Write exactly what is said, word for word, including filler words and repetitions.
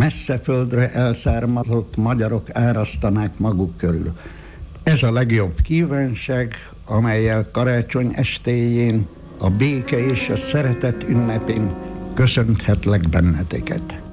messze földre elszármazott magyarok árasztanák maguk körül. Ez a legjobb kívánság, amellyel karácsony estéjén, a béke és a szeretet ünnepén köszönthetlek benneteket.